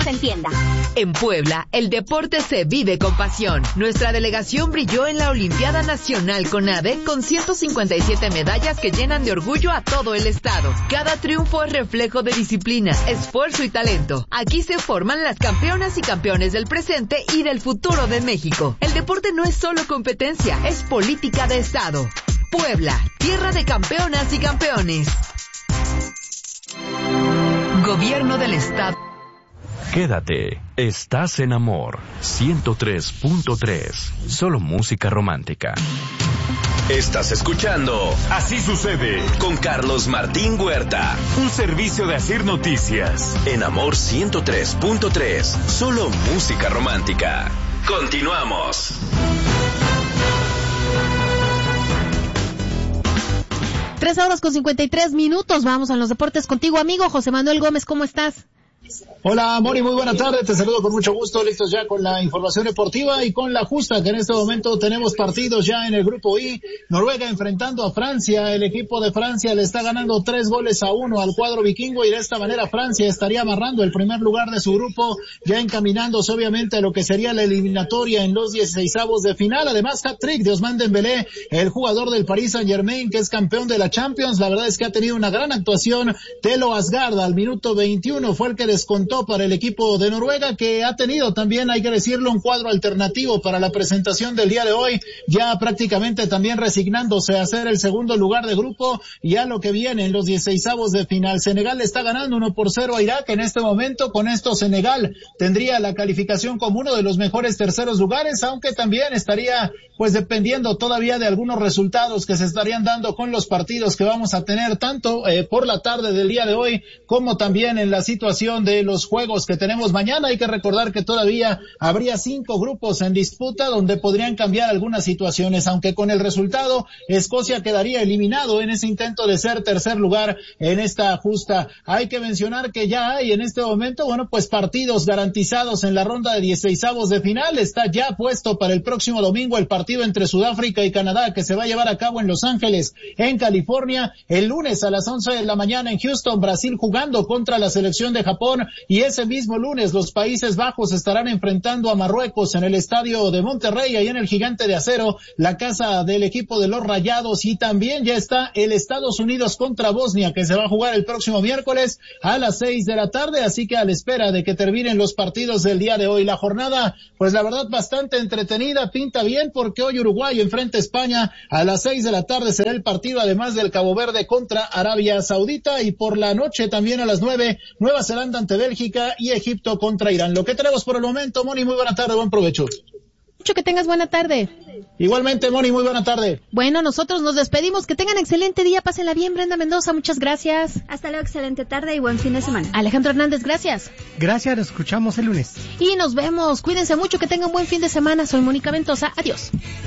se entienda. En Puebla, el deporte se vive con pasión. Nuestra delegación brilló en la Olimpiada Nacional CONADE con 157 medallas que llenan de orgullo a todo el estado. Cada triunfo es reflejo de disciplina, esfuerzo y talento. Aquí se forman las campeonas y campeones del presente y del futuro de México. El deporte no es solo competencia, es política de estado. Puebla, tierra de campeonas y campeones. Gobierno del estado. Quédate, estás en Amor 103.3, solo música romántica. Estás escuchando Así Sucede con Carlos Martín Huerta. Un servicio de Asir Noticias. En Amor 103.3, solo música romántica. Continuamos. Tres horas con 53 minutos. Vamos a los deportes contigo, amigo José Manuel Gómez. ¿Cómo estás? Hola, Mori, muy buena tarde, te saludo con mucho gusto, listos ya con la información deportiva y con la justa, que en este momento tenemos partidos ya en el grupo I. Noruega enfrentando a Francia, el equipo de Francia le está ganando 3-1 al cuadro vikingo y de esta manera Francia estaría amarrando el primer lugar de su grupo, ya encaminándose obviamente a lo que sería la eliminatoria en los 16avos de final. Además, hat-trick de Ousmane Dembélé, el jugador del Paris Saint-Germain, que es campeón de la Champions. La verdad es que ha tenido una gran actuación. Thelo Asgard al minuto 21 fue el que descontó para el equipo de Noruega, que ha tenido también, hay que decirlo, un cuadro alternativo para la presentación del día de hoy, ya prácticamente también resignándose a hacer el segundo lugar de grupo y a lo que viene en los 16avos de final. Senegal le está ganando 1-0 a Irak en este momento. Con esto Senegal tendría la calificación como uno de los mejores terceros lugares, aunque también estaría pues dependiendo todavía de algunos resultados que se estarían dando con los partidos que vamos a tener tanto por la tarde del día de hoy como también en la situación de los juegos que tenemos mañana. Hay que recordar que todavía habría 5 grupos en disputa donde podrían cambiar algunas situaciones, aunque con el resultado Escocia quedaría eliminado en ese intento de ser tercer lugar en esta justa. Hay que mencionar que ya hay en este momento, pues partidos garantizados en la ronda de 16avos de final. Está ya puesto para el próximo domingo el partido entre Sudáfrica y Canadá, que se va a llevar a cabo en Los Ángeles, en California. El lunes a las 11 de la mañana en Houston, Brasil jugando contra la selección de Japón. Y ese mismo lunes los Países Bajos estarán enfrentando a Marruecos en el estadio de Monterrey, ahí en el Gigante de Acero, la casa del equipo de los Rayados. Y también ya está el Estados Unidos contra Bosnia, que se va a jugar el próximo miércoles a las 6 de la tarde. Así que a la espera de que terminen los partidos del día de hoy. La jornada, pues la verdad, bastante entretenida, pinta bien, porque hoy Uruguay enfrenta a España a las 6 de la tarde será el partido, además del Cabo Verde contra Arabia Saudita. Y por la noche también a las 9, Nueva Zelanda ante Bélgica y Egipto contra Irán. Lo que tenemos por el momento, Moni, muy buena tarde, buen provecho. Mucho que tengas buena tarde. Igualmente, Moni, muy buena tarde. Bueno, nosotros nos despedimos, que tengan excelente día, pásenla bien. Brenda Mendoza, muchas gracias. Hasta luego, excelente tarde y buen fin de semana. Alejandro Hernández, gracias. Gracias, nos escuchamos el lunes. Y nos vemos, cuídense mucho, que tengan buen fin de semana. Soy Mónica Ventosa, adiós.